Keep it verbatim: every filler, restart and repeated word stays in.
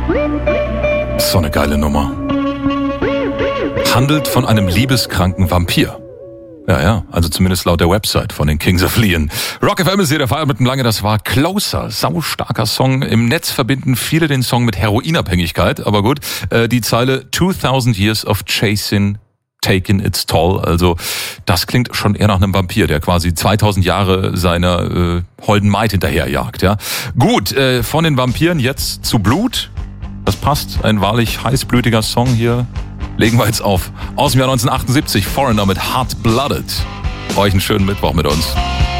So eine geile Nummer. Handelt von einem liebeskranken Vampir. Ja, ja, also zumindest laut der Website von den Kings of Leon. Rock F M ist hier der Feier mit dem Lange, das war Closer. Saustarker Song. Im Netz verbinden viele den Song mit Heroinabhängigkeit, aber gut. Äh, die Zeile two thousand years of chasing, taking its toll. Also das klingt schon eher nach einem Vampir, der quasi zweitausend Jahre seiner äh, holden Maid hinterherjagt. Ja, gut, äh, von den Vampiren jetzt zu Blut. Das passt, ein wahrlich heißblütiger Song hier. Legen wir jetzt auf. Aus dem Jahr neunzehnhundertachtundsiebzig, Foreigner mit Hot Blooded. Euch einen schönen Mittwoch mit uns.